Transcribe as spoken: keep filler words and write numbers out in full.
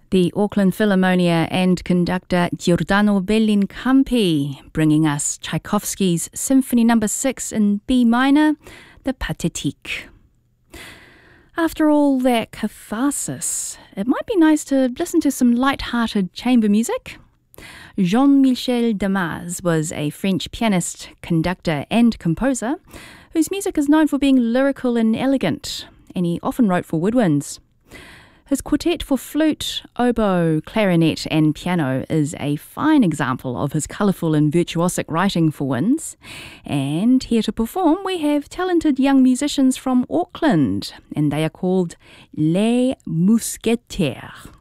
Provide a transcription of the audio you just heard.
The Auckland Philharmonia and conductor Giordano Bellincampi, bringing us Tchaikovsky's Symphony Number six in B minor, the Pathétique. After all that catharsis, it might be nice to listen to some light-hearted chamber music. Jean-Michel Damas was a French pianist, conductor and composer whose music is known for being lyrical and elegant, and he often wrote for woodwinds. His quartet for flute, oboe, clarinet and piano is a fine example of his colourful and virtuosic writing for winds. And here to perform we have talented young musicians from Auckland, and they are called Les Mousquetaires.